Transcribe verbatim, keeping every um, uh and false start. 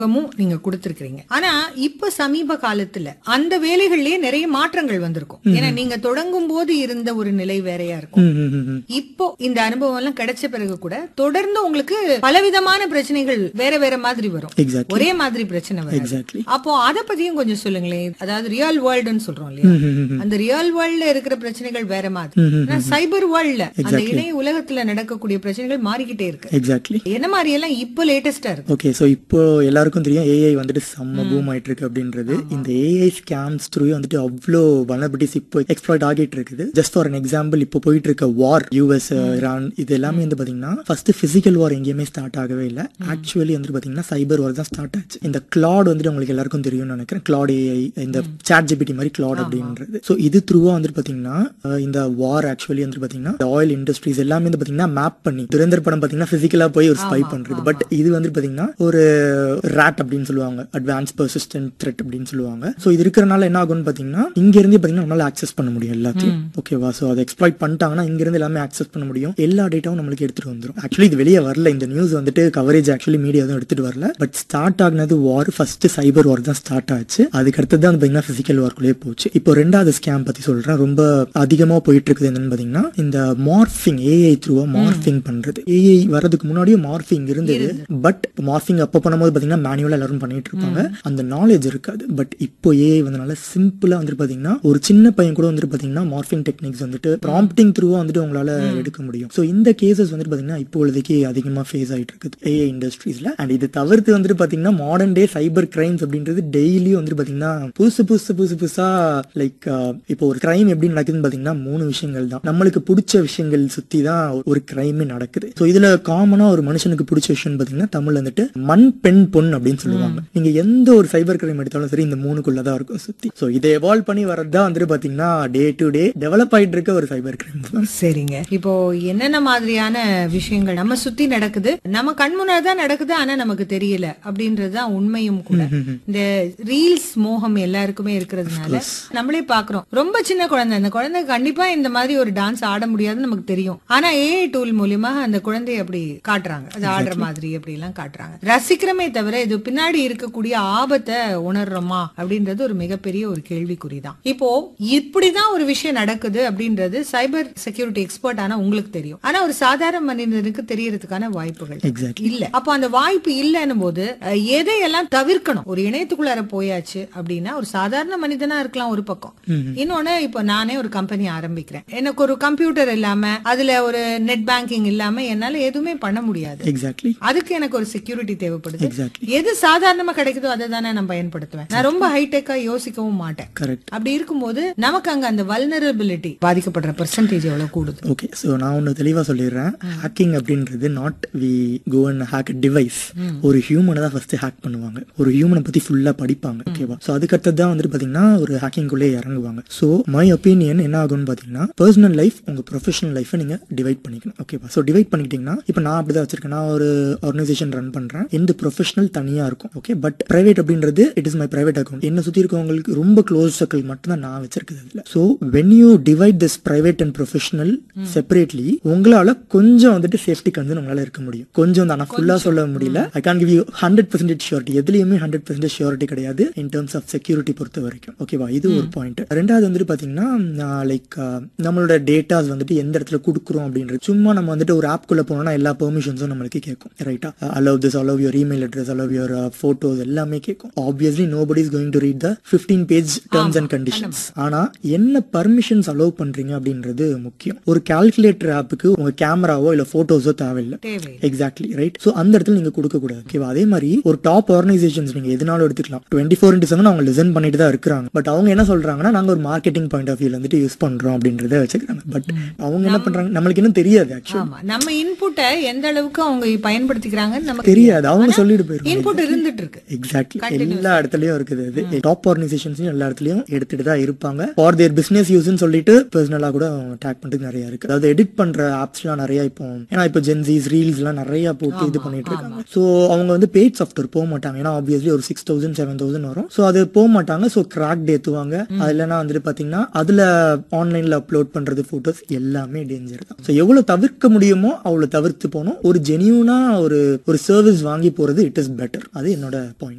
நீங்க கொடுத்திருக்கீங்க. ஆனா இப்ப சமீப காலத்துல அந்த வேலைகள்லயே நிறைய மாற்றங்கள் வந்திருக்கும். ஏன்னா நீங்க தொடங்கும் போது இருந்த ஒரு நிலை வேறையா இருக்கும். இப்போ இந்த அனுபவம் எல்லாம் கிடைச்ச பிறகு கூட தொடர்ந்து உங்களுக்கு பலவிதமான பிரச்சனைகள் வேற வேற மாதிரி வரும். ஒரே மாதிரி பிரச்சனை வரும். அப்போ அத பத்தியும் கொஞ்சம் சொல்லுங்களேன். அதாவது ரியல் வேர்ல்டுன்னு சொல்றோம் இல்லையா, அந்த ரியல் வேர்ல்ட்ல இருக்கிற பிரச்சனைகள் வேற மாதிரி, சைபர் வேர்ல்ட்ல அந்த இணைய உலகத்துல நடக்கக்கூடிய பிரச்சனைகள் மாறிக்கிட்டே இருக்கு. எக்ஸாக்ட்லி என்ன மாதிரி எல்லாம் இப்போ லேட்டஸ்டா இருக்கு. ஓகே, சோ இப்போ எல்லாருக்கும் தெரியும் ஏஐ வந்துட்டு செம்ம பூம் ஆயிட்டு இருக்கு அப்படின்றது. இந்த ஏஐ ஸ்கேம்ஸ் த்ரூ வந்துட்டு அவ்வளோ வல்னரபிலிட்டிஸ் இப்போ எக்ஸ்ப்ளாய்ட் ஆகிட்டு இருக்குது. ஜஸ்ட் ஃபார் an எக்ஸாம்பிள், இப்போ போயிட்டு இருக்க வார் யூஎஸ் ஈரான் இது எல்லாமே வந்து பாத்தீங்கன்னா ஃபர்ஸ்ட் பிசிக்கல் வார் எங்கேயுமே ஸ்டார்ட் ஆகவே இல்லை. ஆக்சுவலி வந்து பாத்தீங்கன்னா சைபர் வார் தான் ஸ்டார்ட் ஆச்சு. இந்த கிளாட் வந்துட்டு உங்களுக்கு எல்லாருக்கும் தெரியும்னு நினைக்கிறேன். கிளாட் ஏஐ, இந்த சாட் ஜிபிடி மாதிரி கிளாட் அப்படின்றது. ஸோ இது த்ரூவா வந்துட்டு பாத்தீங்கன்னா இந்த வார் ஆக்சுவலி வந்து பாத்தீங்கன்னா ஆயில் இண்டஸ்ட்ரீஸ் எல்லாமே வந்து பாத்தீங்கன்னா மேப் பண்ணி, துரேந்தர் படம் பாத்தீங்கன்னா பிசிக்கலா போய் ஒரு ஸ்பை பண்றது. பட் இது வந்து பாத்தீங்கன்னா ஒரு ராட் அப்படின்னு சொல்லுவாங்க, அட்வான்ஸ் பெர்சிஸ்டன்ட் த்ரெட் அப்படின்னு சொல்லுவாங்க. சோ இது இருக்கிறனால என்ன ஆகும்னு பாத்தீங்கன்னா இங்க இருந்து பாத்தீங்கன்னா நம்மளால ஆக்சஸ் பண்ண முடியும் எல்லாத்தையும். ஓகேவா? சோ அதை எக்ஸ்ப்ளாய்ட் பண்ணிட்டாங்கன்னா இங்க இருந்து எல்லாமே ஆக்சஸ் பண்ண முடியும். எல்லா டேட்டாவும் நம்மளுக்கு எடுத்துட்டு வந்துரும். ஆக்சுவலி இது வெளியே வரல, இந்த நியூஸ் வந்துட்டு கவரேஜ் ஆக்சுவலி மீடியா தான் எடுத்துட்டு வரல. பட் ஸ்டார்ட் ஆகினது வார் ஃபர்ஸ்ட் சைபர் வார் தான் ஸ்டார்ட் ஆச்சு. அதுக்கு அடுத்தது தான் பாத்தீங்கன்னா பிசிக்கல் வார்க்குள்ளே போச்சு. இப்போ ரெண்டாவது ஸ்கேம் பத்தி சொல்றேன். ரொம்ப அதிகமா போயிட்டு இருக்குது என்னன்னு பாத்தீங்கன்னா இந்த மார்பிங், ஏஐ த்ரூவா மார்பிங் பண்றது. ஏஐ வரதுக்கு முன்னாடியும் மார்பிங் இருந்தது. பட் மார்பிங் அப்ப பண்ணும்போது பாத்தீங்கன்னா மேனுவலா எல்லாரும் பண்ணிட்டு இருப்பாங்க, அந்த நாலேஜ் இருக்காது. பட் இப்போ ஏஐ வந்தனால சிம்பிளா வந்துட்டு பாத்தீங்கன்னா ஒரு சின்ன பையன் கூட வந்துட்டு பாத்தீங்கன்னா மார்பிங் டெக்னிக்ஸ் வந்துட்டு ப்ராம்ப்டிங் த்ரூவா வந்துட்டு உங்களால எடுக்க முடியும். சோ இந்த கேசஸ் வந்துட்டு பாத்தீங்கன்னா இப்போதைக்கு அதிகமா ஃபேஸ் ஆயிட்டு இருக்குது ஏஐ இண்டஸ்ட்ரீஸ்ல. அண்ட் இது தவிர்த்து வந்துட்டு பாத்தீங்கன்னா மாடர்ன் டே சைபர் கிரைம்ஸ் அப்படின்றது டெய்லியும் வந்துட்டு பாத்தீங்கன்னா புதுசு புதுசு புதுசு புதுசா லைக் இப்போ ஒரு கிரைம் எப்படி நடக்குதுன்னு பாத்தீங்கன்னா மூணு விஷயங்கள் தான். நம்மளுக்கு பிடிச்ச விஷயங்கள் சுத்தி தான் ஒரு கிரைமே நடக்குது. சோ இதுல காமனா ஒரு மனுஷனுக்கு பிடிச்ச விஷயம் பாத்தீங்கன்னா தமிழ்ல வந்துட்டு மண் பெண் பொன் அப்படின்னு சொல்லுவாங்க. நீங்க எந்த ஒரு சைபர் கிரைம் எடுத்தாலும் சரி இந்த மூணுக்குள்ளதான் இருக்கும் சுத்தி. சோ இதை எவால்வ் பண்ணி வரதான் வந்துட்டு பாத்தீங்கன்னா டே டு டே டெவலப் ஆயிட்டு இருக்க ஒரு சைபர் கிரைம். சரிங்க, இப்போ என்னென்ன மாதிரியான விஷயங்கள் நம்ம சுத்தி நடக்குது, நம்ம கண் முன்னாடி தான் நடக்குது, ஆனா நமக்கு தெரியல அப்படின்றதுதான் உண்மையும் கூட. இந்த ரீல்ஸ் மோகம் எல்லாருக்குமே இருக்கிறதுனால நம்மளே பாக்குறோம். ரொம்ப சின்ன குழந்தை, அந்த குழந்தை கண்டிப்பா இந்த மாதிரி ஒரு டான்ஸ் ஆட முடியாதுன்னு நமக்கு தெரியும். ஆனா ஏஐ டூல் மூலியமா அந்த குழந்தைய அப்படி காட்டுறாங்க, அது ஆடுற மாதிரி அப்படி எல்லாம் காட்டுறாங்க. ரசிக்கிறமே தவிர இது பின்னாடி இருக்கக்கூடிய ஆபத்தை உணர்றோமா அப்படின்றது ஒரு மிகப்பெரிய ஒரு கேள்விக்குறிதான். இப்போ இப்படிதான் ஒரு விஷயம் நடக்குது அப்படின்றது சைபர் செக்யூரிட்டி எக்ஸ்பர்ட் ஆனா உங்களுக்கு தெரியும். ஆனா ஒரு சாதாரண மனிதனுக்கு தெரியறதுக்கான வாய்ப்புகள் இல்ல. அப்போ அந்த வாய்ப்பு இல்லன்னும் போது எதையெல்லாம் தவிர்க்கணும்? ஒரு இணையத்துக்குள்ளார போயாச்சு அப்படின்னா ஒரு சாதாரண மனிதனா இருக்கலாம் ஒரு பக்கம். இன்னொன்னு, இப்போ நானே ஒரு கம்பெனி ஆரம்பிக்கிறேன், எனக்கு ஒரு கம்ப்யூட்டர் இல்லாம அதுல ஒரு நெட் பேங்கிங் இல்லாம என்னால எதுவுமே பண்ண முடியாது. அதுக்கு எனக்கு ஒரு செக்யூரிட்டி தேவைப்படுது. எது சாதாரணமா கிடைக்குதோ அதை தானே நான் பயன்படுத்துவேன். நான் ரொம்ப ஹைடெக்கா யோசிக்கவும் மாட்டேன். அப்படி இருக்கும்போது நமக்கு அங்க அந்த வல்னரபிலிட்டி பாதிக்கப்படுற பெர்சன்டேஜ் எவ்வளவு கூடுது? ஓகே, சோ நான் ஒன்னு தெளிவா சொல்லிடுறேன். ஹேக்கிங் அப்படின்றது not we go and hack device. ஒரு ஹியூமனை தான் ஃபர்ஸ்ட் ஹேக் பண்ணுவாங்க, ஒரு ஹியூமனை பத்தி ஃபுல்லா படிப்பாங்க. ஓகேவா? சோ அதுக்கு அடுத்தது தான் வந்துட்டு பாத்தீங்கன்னா ஒரு ஹேக்கிங்குள்ளே இறங்குவாங்க. சோ மை ஒப்பீனியன் என்ன ஆகும்னு பாத்தீங்கன்னா பர்சனல் லைஃப் உங்க ப்ரொஃபஷனல் லைஃப் நீங்க டிவைட் பண்ணிக்கணும். ஓகேவா? சோ டிவைட் பண்ணிக்கிட்டீங்கன்னா இப்போ நான் அப்படிதான் வச்சிருக்கேன். நான் ஒரு ஆர்கனைசேஷன் ரன் பண்றேன், இந்த ப்ரொஃபஷனல் தனியா இருக்கும். ஓகே, பட் பிரைவேட் அப்படின்றது it is my private account. என்ன சுத்தி இருக்கவங்களுக்கு ரொம்ப க்ளோஸ் சர்க்கிள் மட்டும் தான் நான் வச்சிருக்கிறது அதுல. So when you divide this private and professional separately உங்களால கொஞ்சம் வந்துட்டு சேஃப்டி கன்சர்ன் உங்களால இருக்க முடியும். கொஞ்சம் தான், நான் ஃபுல்லா சொல்ல முடியல. ஐ Khan give you hundred percentage surety. எதுலயுமே ஹண்ட்ரட் பர்சன்டேஜ் ஷூரிட்டி கிடையாது இன் டர்ம்ஸ் ஆஃப் செக்யூரிட்டி பொறுத்த வரைக்கும். ஓகேவா? இது ஒரு பாயிண்ட். ரெண்டாவது வந்துட்டு பாத்தீங்கன்னா லைக் நம்மளோட டேட்டாஸ் வந்துட்டு எந்த இடத்துல கொடுக்குறோம் அப்படின்றது. சும்மா நம்ம வந்துட்டு ஒரு ஆப் குள்ள போனோம்னா எல்லா பெர்மிஷன்ஸும் நம்மளுக்கு கேட்கும். ரைட்டா? Allow this, allow your email address, allow your photos எல்லாமே கேட்கும். Obviously nobody is going to read the fifteen page terms and conditions. ஆனா என்ன பர்மிஷன்ஸ் அலோவ் பண்றீங்க அப்படின்றது முக்கியம். ஒரு கால்குலேட்டர் ஆப்புக்கு உங்க கேமராவோ இல்ல போட்டோஸோ தேவையில்லை. Exactly right. சோ அந்த இடத்துல நீங்க கொடுக்க கூடாது. ஓகேவா? அதே மாதிரி ஒரு டாப் ஆர்கனைசேஷன்ஸ் நீங்க எதனாலும் எடுத்துக்கலாம். டுவெண்ட்டி ஃபோர் இன்டு செவன் அவங்க லிசன் பண்ணிட்டு தான் இருக்காங்க. பட் அவங்க என்ன சொல்றாங்கன்னா நாங்க ஒரு மார்க்கெட்டிங் பாயிண்ட் ஆஃப் வியூல வந்துட்டு யூஸ் பண்றோம் அப்படின்றத வச்சுக்கிறாங்க. பட் அவங்க என்ன பண்றாங்க நம்மளுக்கு இன்னும் தெரியாது. ஆக்சுவலி நம்ம இன்புட்டை எந்த அளவுக்கு அவங்க பயன்படுத்திக்கிறாங்கன்னு நமக்கு தெரியாது. அவங்க சொல்லிட்டு போயிருக்காங்க. இன்புட் இருந்துட்டு இருக்கு. எக்ஸாக்ட்லி எல்லா இடத்துலயும் இருக்குது. அது டாப் ஆர்கனைசேஷன்ஸையும் எல்லா இடத்துலயும் எடுத்துட்டு தான் இருப்பாங்க. ஃபார் தேர் பிசினஸ் யூஸ்ன்னு சொல்லிட்டு பர்சனலா கூட டாக் பண்றதுக்கு நிறைய இருக்கு. அதாவது எடிட் பண்ற ஆப்ஸ் எல்லாம் நிறைய இப்போ ஏன்னா இப்போ ஜென்சிஸ் ரீல்ஸ் எல்லாம் நிறைய போட்டு இது பண்ணிட்டு இருக்காங்க. சோ அவங்க வந்து பெய்ட் சாஃப்ட்வேர் போக மாட்டாங்க. ஏன்னா ஆப்வியஸ்லி ஒரு சிக்ஸ் தௌசண்ட் செவன் தௌசண்ட் வரும். சோ அது போக மாட்டாங்க. So crack ஏத்துவாங்க. அது இல்லைன்னா வந்துட்டு பாத்தீங்கன்னா அதுல ஆன்லைன்ல அப்லோட் பண்றது போட்டோஸ் எல்லாமே டேஞ்சர் தான். சோ எவ்வளவு தவிர்க்க முடியுமோ அவ்வளவு தவிர்த்து போனோம். ஒரு ஜெனியூனா ஒரு ஒரு சர்வீஸ் வாங்கி போறது இட் இஸ் பெட்டர். பெட்டர். அது என்னோட பாயிண்ட்.